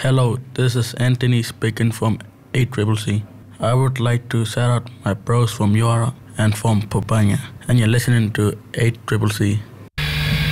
Hello, this is Anthony speaking from 8CCC. I would like to shout out my bros from Yora and from Popanya, and you're listening to 8CCC.